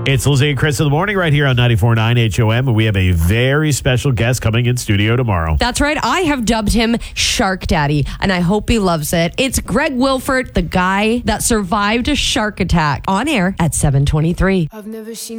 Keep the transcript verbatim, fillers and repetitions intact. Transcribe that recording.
It's Lizzie and Chris in the morning right here on ninety-four point nine H O M, and we have a very special guest coming in studio tomorrow. That's right. I have dubbed him Shark Daddy, and I hope he loves it. It's Greg Wilford, the guy that survived a shark attack, on air at seven twenty-three. I've never seen